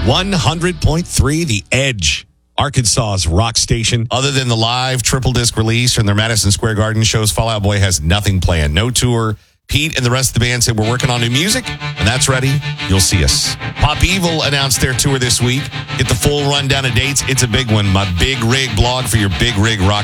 100.3 The Edge, Arkansas's rock station. Other than the live triple disc release from their Madison Square Garden shows, Fall Out Boy has nothing planned. No tour. Pete and the rest of the band said we're working on new music, and that's ready. You'll see us. Pop Evil announced their tour this week. Get the full rundown of dates. It's a big one. My Big Rig blog for your Big Rig rock